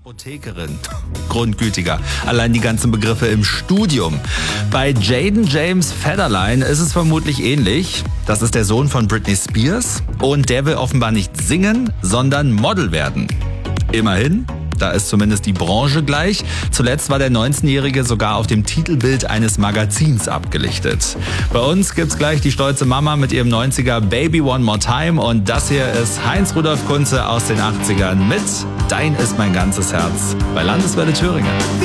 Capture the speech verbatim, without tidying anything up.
Apothekerin, grundgütiger, allein die ganzen Begriffe im Studium. Bei Jayden James Federline ist es vermutlich ähnlich. Das ist der Sohn von Britney Spears und der will offenbar nicht singen, sondern Model werden. Immerhin, da ist zumindest die Branche gleich. Zuletzt war der neunzehnjährige sogar auf dem Titelbild eines Magazins abgelichtet. Bei uns gibt's gleich die stolze Mama mit ihrem neunziger Baby One More Time und das hier ist Heinz-Rudolf Kunze aus den achtzigern mit Dein ist mein ganzes Herz bei Landeswelle Thüringen.